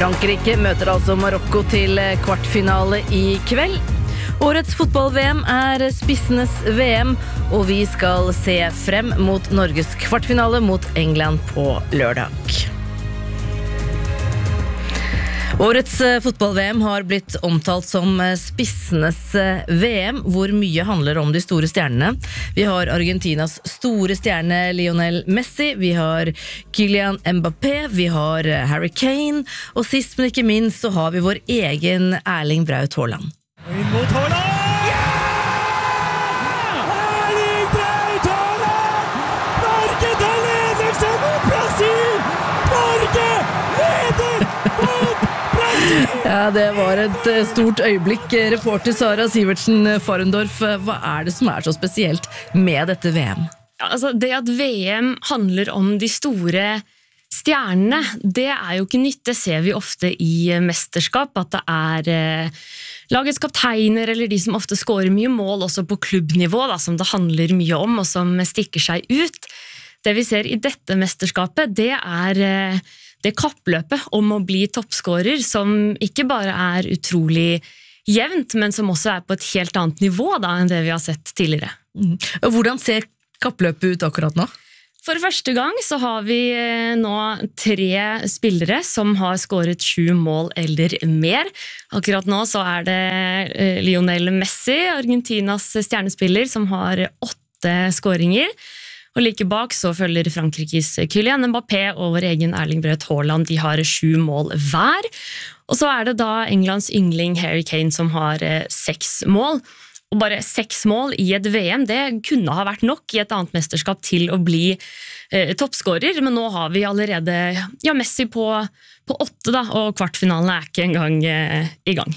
Frankrike møter altså Marokko til kvartfinale i kveld. Årets fotball-VM spissenes VM, og vi skal se frem mot Norges kvartfinale mot England på lørdag. Årets fotball-VM har blitt omtalt som spissenes VM, hvor mye handler om de store stjernene. Vi har Argentinas store stjerne Lionel Messi, vi har Kylian Mbappé, vi har Harry Kane, og sist, men ikke minst, så har vi vår egen Erling Braut Haaland. Inn mot Haaland! Ja! Erling Braut Haaland! Norge tar ledelsen mot Brasil! Norge leder mot Brasil! Ja, det var et stort øyeblikk. Reporter Sara Sivertsen Farendorf, hva det som så spesielt med dette VM? Ja, altså det at VM handler om de store stjernene, det jo ikke nytt. Det ser vi ofte i mesterskap, at det lagets kapteiner eller de som ofte skårer mye mål også på klubbnivå, da, som det handler mye om og som stikker seg ut. Det vi ser i dette mesterskapet, det det kappløpet om å bli toppskårer, som ikke bare utrolig jevnt, men som også på et helt annet nivå da, enn det vi har sett tidligere. Hvordan ser kappløpet ut akkurat nå? For første gang så har vi nå 3 spillere som har skåret 7 mål eller mer. Akkurat nå så det Lionel Messi, Argentinas stjernespiller, som har 8 skåringer. Og like bak så følger Frankrikes Kylian Mbappé og vår egen Erling Braut Haaland. De har 7 mål hver. Og så det da Englands yngling Harry Kane som har 6 mål. Og bare 6 mål i et VM, det kunne ha vært nok i et annet mesterskap til å bli toppskårer, men nå har vi allerede Messi på 8 da, og kvartfinalen ikke engang i gang.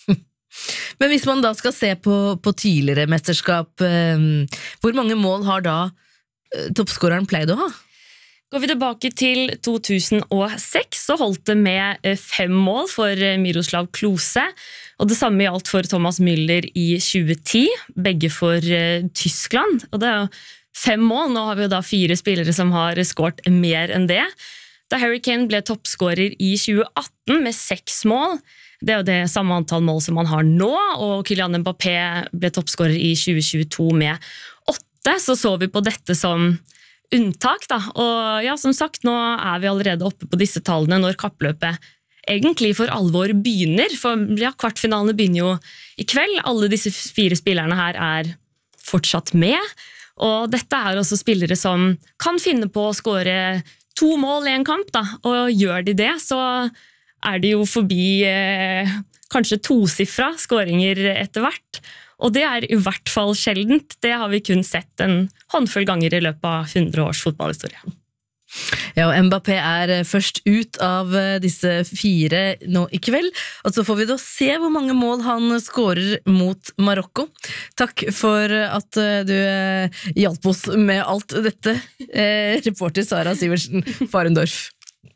Men hvis man da skal se på tidligere mesterskap, hvor mange mål har da toppskåreren pleid å ha? Går vi tilbake til 2006, så holdt det med 5 mål for Miroslav Klose, og det samme gjaldt for Thomas Müller i 2010, begge for Tyskland, og det jo 5 mål. Nå har vi jo da 4 spillere som har skåret mer enn det. Da Harry Kane ble toppskårer i 2018 med 6 mål, det jo det samme antall mål som han har nå, og Kylian Mbappé ble toppskårer i 2022 med 8, så vi på dette som unntak da, og ja, som sagt, nå vi allerede oppe på disse tallene når kappløpet egentlig for alvor begynner, for ja, kvartfinalene begynner jo i kveld. Alle disse 4 spillerne her fortsatt med, og dette også spillere som kan finne på å skåre 2 mål i en kamp da, og gjør de det, så det jo forbi kanskje 2-sifra skåringer etter hvert. Og det i hvert fall sjeldent. Det har vi kun sett en håndfull ganger i løpet av 100 års fotballhistorie. Ja, og Mbappé først ut av disse 4 nå i kveld, og så får vi da se hvor mange mål han skårer mot Marokko. Takk for at du hjalp oss med alt dette, reporter Sara Sivertsen Farendorf.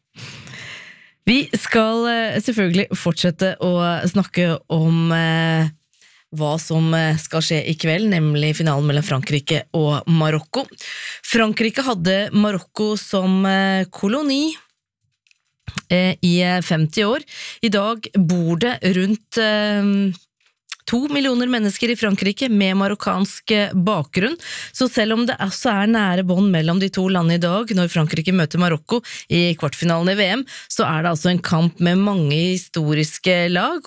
Vi skal selvfølgelig fortsette å snakke om hva som skal skje i kveld, nemlig finalen mellom Frankrike og Marokko. Frankrike hadde Marokko som koloni i 50 år. I dag bor det rundt 2 millioner mennesker i Frankrike med marokkansk bakgrunn, så selv om det også nære bånd mellom de 2 landene i dag, når Frankrike møter Marokko i kvartfinalen i VM, så det altså en kamp med mange historiske lag,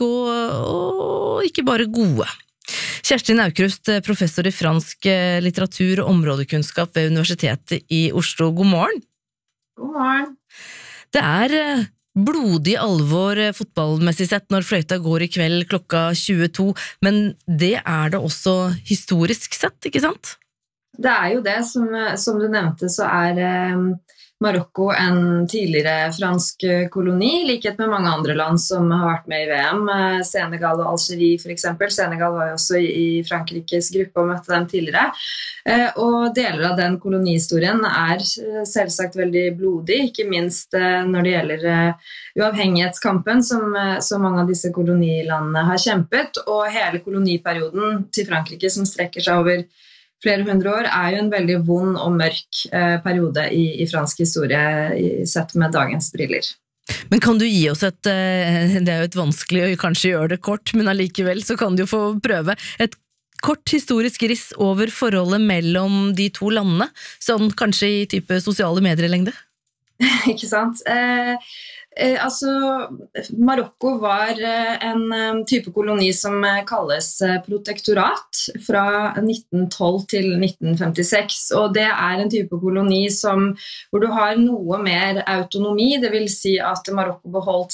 og ikke bare gode. Kerstin Aukrust, professor i fransk litteratur og områdekunnskap ved Universitetet i Oslo. God morgen. God morgen. Det blodig alvor fotballmessig sett når fløyta går i kveld klokka 22, men det det også historisk sett, ikke sant? Det jo det, som du nevnte, så Marokko en tidligere fransk koloni, likhet med mange andre land som har vært med i VM, Senegal og Algerie for eksempel. Senegal var jo også i Frankrikes gruppe og møtte dem tidligere. Og deler av den kolonihistorien selvsagt veldig blodig, ikke minst når det gjelder uavhengighetskampen som mange av disse kolonilandene har kjempet, og hele koloniperioden til Frankrike som strekker seg over flere 100 år jo en veldig vond og mørk periode i fransk historie sett med dagens briller. Men kan du gi oss det jo et vanskelig å kanskje gjøre det kort, men allikevel så kan du jo få prøve et kort historisk riss over forholdet mellom de to landene, sånn kanskje i type sosiale medier-lengde? Ikke sant? Altså, Marokko var en type koloni som kalles protektorat fra 1912 til 1956, og det en type koloni hvor du har noe mer autonomi, det vil si at Marokko beholdt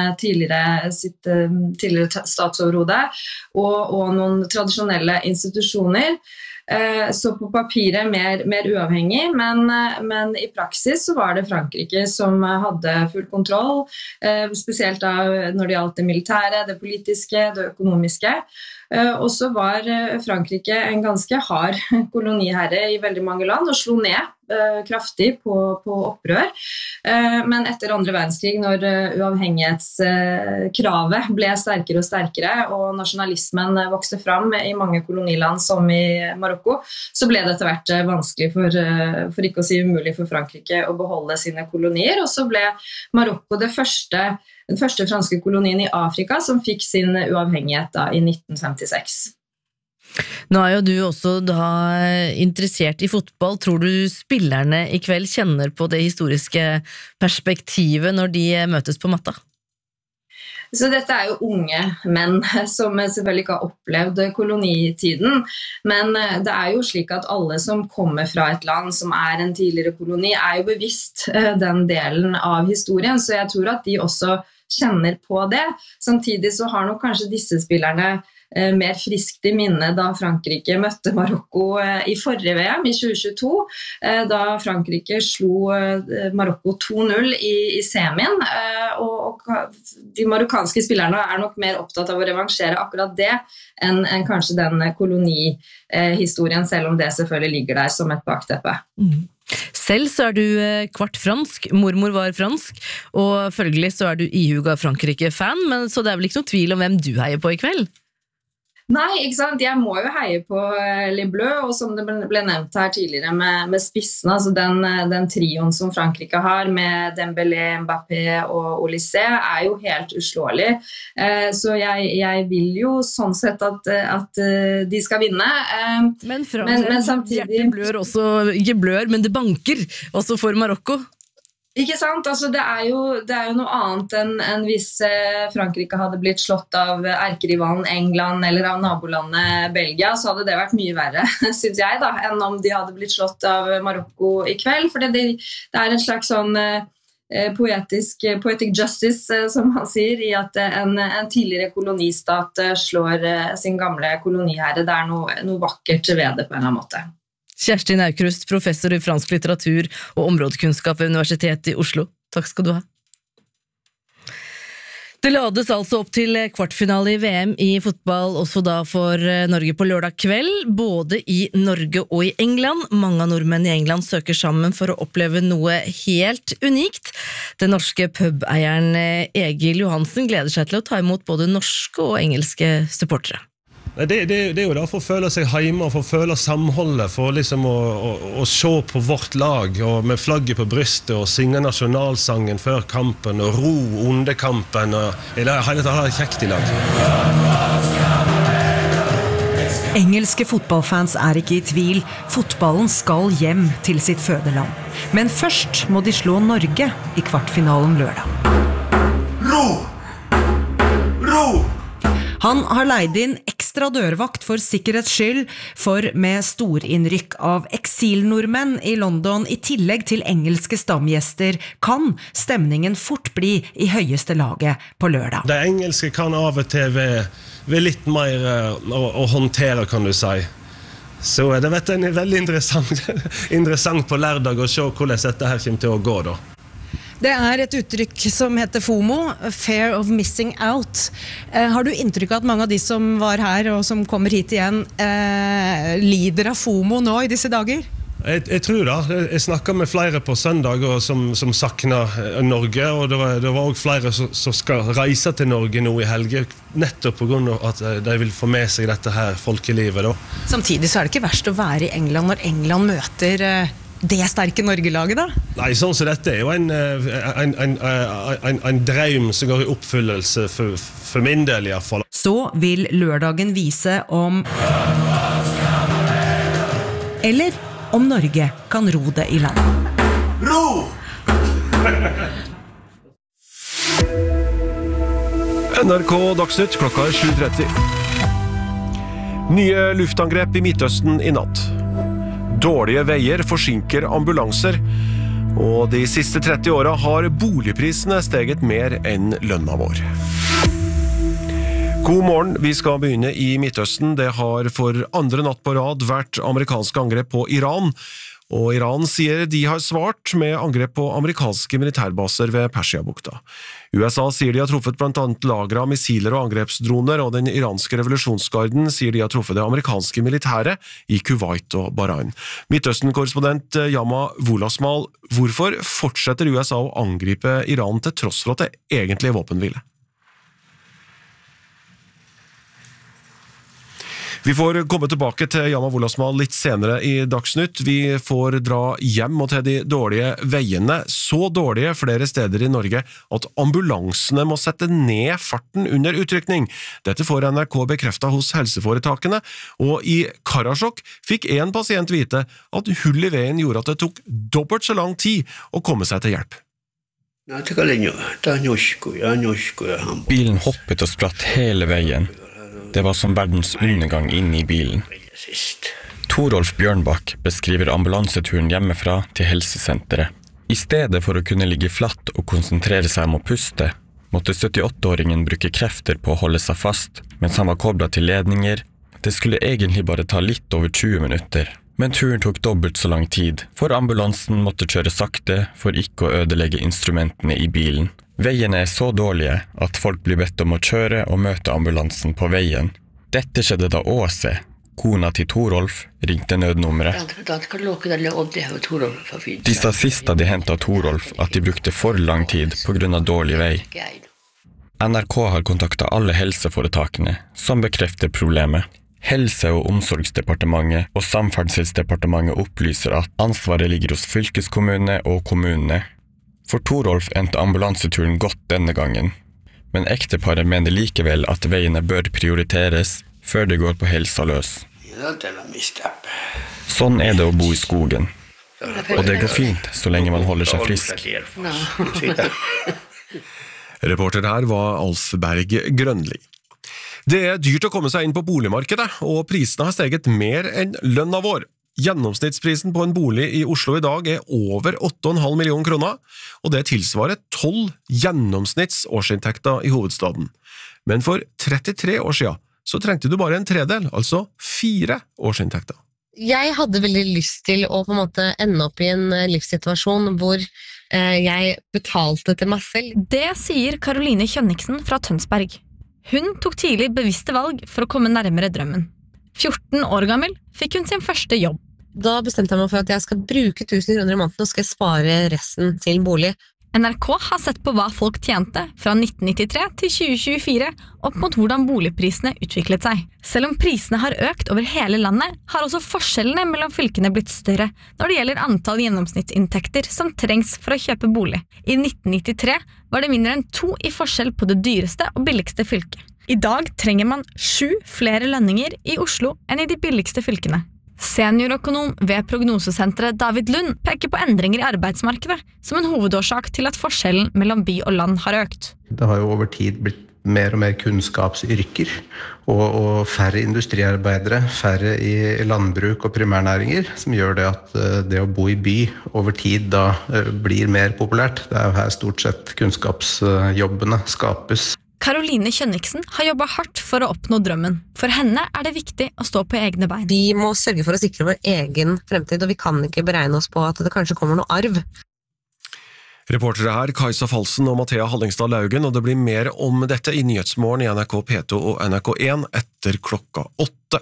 sitt tidligere statsoverhode og noen tradisjonelle institusjoner. Så på papiret mer uavhengig, men i praksis så var det Frankrike som hadde full kontroll, spesielt da når det gjaldt det militære, det politiske, det økonomiske. Og så var Frankrike en ganske hard koloniherre i veldig mange land og slo ned kraftig på opprør. Men etter andre verdenskrig, når uavhengighetskravet ble sterkere og sterkere, og nasjonalismen vokste fram i mange koloniland som i Marokko, så ble det etter hvert vanskelig for ikke å si umulig for Frankrike å beholde sine kolonier, og så ble Marokko den første franske kolonien i Afrika som fikk sin uavhengighet da, i 1956. Nå jo du også da interessert i fotball. Tror du spillerne i kveld kjenner på det historiske perspektivet når de møtes på matta? Så dette jo unge menn som selvfølgelig ikke har opplevd kolonitiden, men det jo slik at alle som kommer fra et land som en tidligere koloni, jo bevisst den delen av historien, så jeg tror at de også kjenner på det. Samtidig så har nok kanskje disse spillerne mer friskt i minne da Frankrike møtte Marokko i forrige VM i 2022, da Frankrike slo Marokko 2-0 i semien, og de marokkanske spillerne nok mer opptatt av å revansjere akkurat det enn kanskje den kolonihistorien, selv om det selvfølgelig ligger der som et bakteppe. Selv så du kvart fransk, mormor var fransk, og følgelig så du ihuga Frankrike-fan, men så det vel ikke noe tvil om hvem du heier på i kveld? Nei, ikke sant? Jeg må jo heie på Les Bleus, og som det ble nevnt her tidligere med spissene, altså den trioen som Frankrike har med Dembélé, Mbappé og Olysée jo helt uslåelig. Så jeg vil jo sånn sett at de skal vinne. Men samtidig hjertet blør også, ikke blør, men det banker også for Marokko. Ikke sant? Altså, det jo noe annet enn hvis Frankrike hadde blitt slått av erkerivalen England eller av nabolandet Belgia, så hadde det vært mye verre, synes jeg da, enn om de hadde blitt slått av Marokko i kveld, for det en slags sånn poetic justice, som han sier, i at en tidligere kolonistat slår sin gamle koloniherre. Det noe vakkert ved det på en eller annen måte. Kjersti Naukrust, professor i fransk litteratur og områdekunnskap ved Universitetet i Oslo. Takk skal du ha. Det lades altså opp til kvartfinale i VM i fotball, også da for Norge på lørdag kveld, både i Norge og i England. Mange av nordmenn i England søker sammen for å oppleve noe helt unikt. Den norske pubeieren Egil Johansen gleder seg til å ta imot både norske og engelske supportere. Det jo da for å føle seg hjemme, for å føle samholdet, for liksom å se på vårt lag og med flagget på brystet og synge nasjonalsangen før kampen og ro under kampen og hele tatt ha det kjekt i lag. Engelske fotballfans ikke i tvil. Fotballen skal hjem til sitt fødeland. Men først må de slå Norge i kvartfinalen lørdag. Ro! Han har leid inn ekstra dørvakt for sikkerhets skyld, for med storinnrykk av eksilnordmenn i London i tillegg til engelske stamgjester kan stemningen fort bli i høyeste laget på lørdag. Det engelske kan av og til være litt mer å håndtere, kan du si. Så det veldig interessant på lørdag å se hvordan dette her kommer til å gå da. Det et uttrykk som heter FOMO, Fear of Missing Out. Har du inntrykk av at mange av de som var her og som kommer hit igjen lider av FOMO nå i disse dager? Jeg tror det. Jeg snakket med flere på søndag som savner Norge, og det var også flere som skal reise til Norge nå i helge, nettopp på grunn av at de vil få med seg dette her folkelivet da. Samtidig så det ikke verst å være i England når England møter det sterke Norge-laget da? Nei, sånn som dette jo en drøm som går i oppfyllelse for min del I hvert fall. Så vil lørdagen vise om eller om Norge kan ro det I land. Ro! NRK Dagsnytt klokka 7:30. Nye luftangrep I Midtøsten I natt. Dårlige veier forsinker ambulanser, og de siste 30 årene har boligprisene steget mer enn lønna vår. God morgen, vi skal begynne I Midtøsten. Det har for andre natt på rad vært amerikanske angrep på Iran, og Iran sier de har svart med angrep på amerikanske militærbaser ved Persiabukta. USA sier de har truffet blant annet lagre av missiler og angrepsdroner, og den iranske revolusjonsgarden sier de har truffet det amerikanske militæret I Kuwait og Bahrain. Midtøsten-korrespondent Yama Wolasmal, hvorfor fortsetter USA å angripe Iran til tross for at det egentlig våpenhvile? Vi får komme tilbake til Yama Wolasmal litt senere I Dagsnytt. Vi får dra hjem og til de dårlige veiene, så dårlige flere steder I Norge at ambulansene må sette ned farten under utrykning. Dette får NRK bekreftet hos helseforetakene, og I Karasjok fikk en pasient vite at hull I veien gjorde at det tok dobbelt så lang tid å komme seg til hjelp. Bilen hoppet og spratt hele veien. Det var som verdens undergang inne I bilen. Torolf Bjørnbakk beskriver ambulanseturen hjemmefra til helsesenteret. I stedet for å kunne ligge flatt og konsentrere seg om å puste, måtte 78-åringen bruke krefter på å holde seg fast, mens han var koblet til ledninger. Det skulle egentlig bare ta litt over 20 minutter. Men turen tok dobbelt så lang tid, for ambulansen måtte kjøre sakte for ikke å ødelegge instrumentene I bilen. Veiene så dårlige at folk blir bedt om å kjøre og møte ambulansen på veien. Dette skjedde da Åse, kona til Torolf, ringte nødnummeret. De sa sist da de hentet Torolf at de brukte for lang tid på grunn av dårlig vei. NRK har kontaktet alle helseforetakene, som bekrefter problemet. Helse- og omsorgsdepartementet og Samferdselsdepartementet opplyser at ansvaret ligger hos fylkeskommune og kommunene. For Torolf endte ambulanseturen godt denne gangen, men ekteparet mener likevel at veiene bør prioriteres før det går på helsa løs. Sånn det å bo I skogen, og det går fint så lenge man holder seg frisk. Reporter her var Alf Berg Grønli. Det dyrt å komme seg inn på boligmarkedet, og prisene har steget mer enn lønna vår. Gjennomsnittsprisen på en bolig I Oslo I dag over 8,5 millioner kroner, og det tilsvarer 12 gjennomsnittsårsinntekter I hovedstaden. Men for 33 år siden så trengte du bare en tredel, altså 4 årsinntekter. Jeg hadde veldig lyst til å på en måte ende opp I en livssituasjon hvor jeg betalte til meg selv. Det sier Caroline Kjønniksen fra Tønsberg. Hun tok tidlig bevisste valg for å komme nærmere drømmen. 14 år gammel fikk hun sin første jobb. Da bestemte jeg meg for at jeg skal bruke 1000 kroner I måneden og skal spare resten til bolig. NRK har sett på hva folk tjente fra 1993 til 2024 opp mot hvordan boligprisene utviklet seg. Selv om prisene har økt over hele landet, har også forskjellene mellom fylkene blitt større når det gjelder antall gjennomsnittsinntekter som trengs for å kjøpe bolig. I 1993 var det mindre enn 2 I forskjell på det dyreste og billigste fylket. I dag trenger man 7 flere lønninger I Oslo enn I de billigste fylkene. Seniorøkonom ved prognosesenteret David Lund peker på endringer I arbeidsmarkedet som en hovedårsak til at forskjellen mellom by og land har økt. Det har jo over tid blitt mer og mer kunnskapsyrker, og færre industriarbeidere, færre I landbruk og primærnæringer, som gjør det at det å bo I by over tid da blir mer populært. Det jo her stort sett kunnskapsjobbene skapes. Caroline Kjønniksen har jobbet hardt for å oppnå drømmen. For henne det viktig å stå på egne bein. Vi må sørge for å sikre vår egen fremtid, og vi kan ikke beregne oss på at det kanskje kommer noe arv. Reportere her, Kajsa Falsen og Mathea Hallingstad Laugen, og det blir mer om dette I Nyhetsmorgen I NRK P2 og NRK1 etter klokka 8.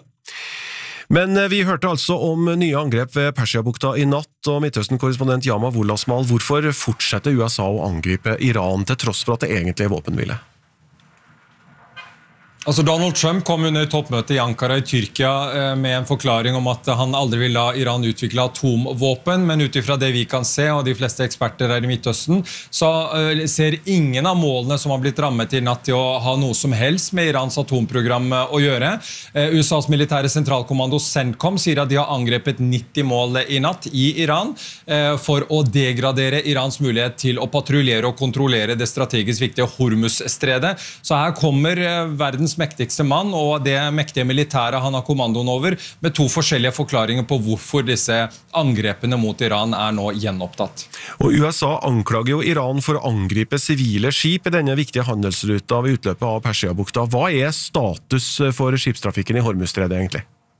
Men vi hørte altså om nye angrep ved Persiabukta I natt, og Midtøsten-korrespondent Yama Wolasmal, hvorfor fortsetter USA å angripe Iran til tross for at det egentlig våpenhvile? Altså Donald Trump kom under toppmøtet i Ankara i Tyrkia med en forklaring om at han aldri vil la Iran utvikle atomvåpen, men utifra det vi kan se, og de fleste eksperter her i Midtøsten, så ser ingen av målene som har blitt rammet i natt til å ha noe som helst med Irans atomprogram å gjøre. USAs militære sentralkommando CENTCOM sier at de har angrepet 90 mål i natt i Iran for å degradere Irans mulighet til å patruljere og kontrollere det strategisk viktige Hormuz-stredet. Så her kommer verdens mektigste mann og det mektige militære han har kommandoen over, med to forskjellige forklaringer på hvorfor disse angrepene mot Iran nå gjenopptatt. Og USA anklager jo Iran for å angripe sivile skip i denne viktige handelsruta ved utløpet av Persiabukta. Hva status for skipstrafikken i Hormuzstredet egentlig?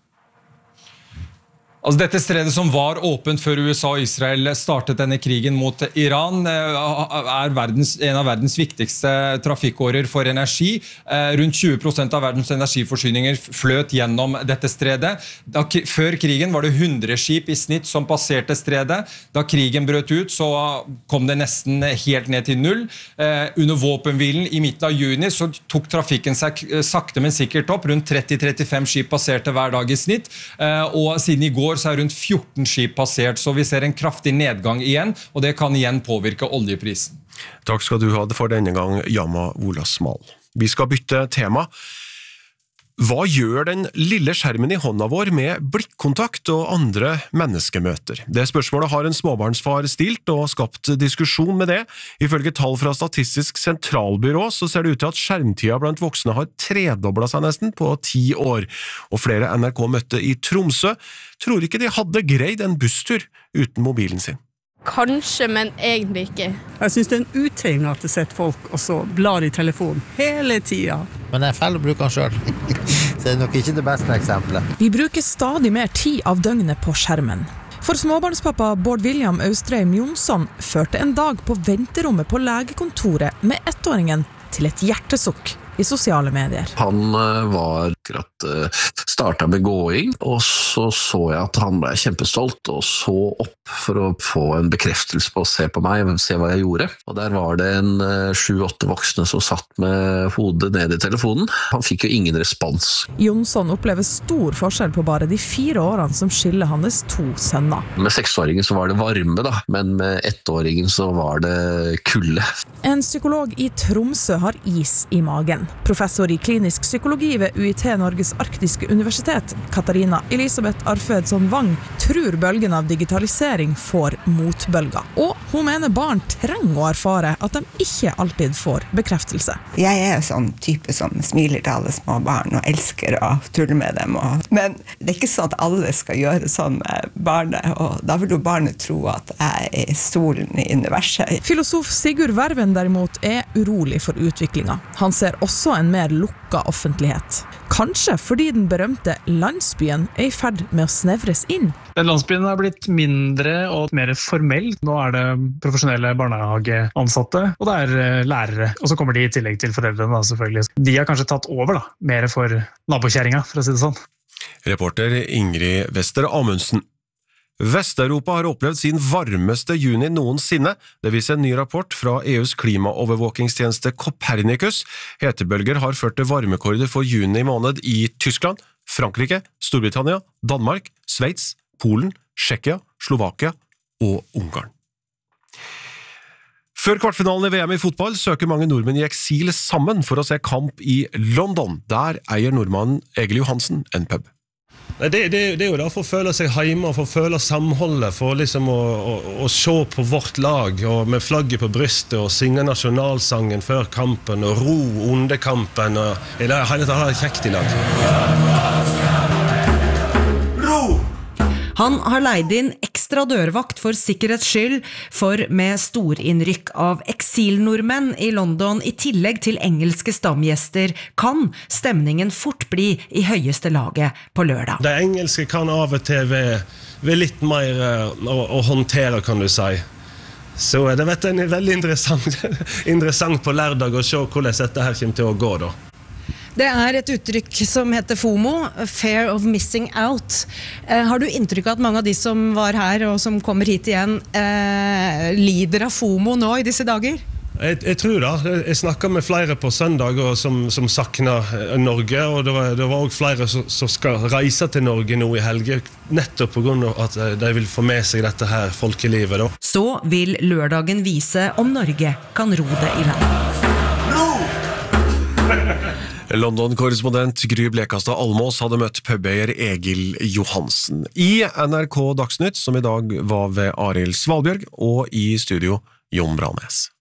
Altså dette stredet som var åpent før USA og Israel startet denne krigen mot Iran, en av verdens viktigste trafikkårer for energi. Rundt 20% av verdens energiforsyninger fløt gjennom dette stredet. Før krigen var det 100 skip i snitt som passerte stredet. Da krigen brøt ut, så kom det nesten helt ned til 0. Under våpenhvilen i midten av juni så tok trafikken seg sakte, men sikkert opp. Rundt 30-35 skip passerte hver dag i snitt, og siden i går så rundt 14 skip passert, så vi ser en kraftig nedgang igjen, og det kan igjen påvirke oljeprisen. Takk skal du ha for denne gang, Yama Wolasmal. Vi skal bytte tema. Hva gjør den lille skjermen i hånda vår med blikkontakt og andre menneskemøter? Det spørsmålet har en småbarnsfar stilt og skapt diskusjon med det. Ifølge tall fra Statistisk sentralbyrå så ser det ut til at skjermtida blant voksne har tredoblet seg nesten på 10 år. Og flere NRK møtte i Tromsø tror ikke de hadde greid en busstur uten mobilen sin. Kanskje, men egentlig ikke. Jeg synes det en uting at det sitter folk og så blar i telefonen hele tiden. Men jeg feller å bruke den selv. Så det er nok ikke det beste eksempelet. Vi bruker stadig mer tid av døgnet på skjermen. For småbarnspappa Bård William Austrheim Jonsson førte en dag på venterommet på legekontoret med 1-åringen til et hjertesukk i sosiale medier. Han var akkurat startet med gåing, og så jeg at han ble kjempestolt og så opp for å få en bekreftelse på å se på meg, se hva jeg gjorde. Og der var det en 7-8 voksne som satt med hodet ned i telefonen. Han fikk jo ingen respons. Jonsson opplever stor forskjell på bare de 4 årene som skiller hans 2 sønner. Med 6-åringen så var det varme da, men med 1-åringen så var det kulde. En psykolog i Tromsø har is i magen. Professor i klinisk psykologi ved UiT Norges Arktiske Universitet, Katarina Elisabeth Arfvedsson Wang, tror bølgen av digitalisering får motbølger. Og hun mener barn trenger å erfare at de ikke alltid får bekreftelse. Jeg sånn type som smiler til alle små barn og elsker å tulle med dem. Men det er ikke sånn at alle skal gjøre sånn med barnet, og da vil jo barnet tro at jeg er solen i universet. Filosof Sigurd Verven derimot urolig for utviklingen. Han ser også en mer lukka offentlighet. Kanskje fordi den berømte landsbyen i ferd med å snevres inn. Den landsbyen har blitt mindre og mer formell. Nå det profesjonelle barnehageansatte, og det lærere. Og så kommer de i tillegg til foreldrene, selvfølgelig. De har kanskje tatt over mer for nabokjæringa, for å si det sånn. Reporter Ingrid Wester Amundsen. Vest-Europa har opplevd sin varmeste juni noensinne. Det viser en ny rapport fra EUs klimaovervåkingstjeneste Copernicus. Hetebølger har ført til varmekorder for juni måned i Tyskland, Frankrike, Storbritannia, Danmark, Sveits, Polen, Tsjekkia, Slovakia og Ungarn. Før kvartfinalen i VM i fotball søker mange nordmenn i eksil sammen for å se kamp i London. Der eier nordmannen Egil Johansen en pub. Det jo da for å føle seg hjemme, for å føle samholdet, for liksom å se på vårt lag, og med flagget på brystet, og synge nasjonalsangen før kampen, og ro under kampen, og det hele tatt kjekt i lag. Han har leid inn ekstra dørvakt for sikkerhets skyld, for med storinnrykk av eksilnordmenn i London i tillegg til engelske stamgjester, kan stemningen fort bli i høyeste laget på lørdag. Det engelske kan av og til være litt mer å håndtere, kan du si. Så det er veldig interessant på lørdag å se hvordan dette her kommer til å gå da. Det et uttrykk som heter FOMO, Fear of Missing Out. Har du inntrykk av at mange av de som var her og som kommer hit igjen lider av FOMO nå i disse dager? Jeg tror det. Jeg snakket med flere på søndag som sakner Norge, og det var også flere som skal reise til Norge nå i helge, nettopp på grunn av at de vil få med seg dette her folkelivet. Da. Så vil lørdagen vise om Norge kan ro det i land. London-korrespondent Gry Blekastad Almås hadde møtt pubeier Egil Johansen. I NRK Dagsnytt, som i dag var ved Arild Svalbjørg, og i studio Jon Branes.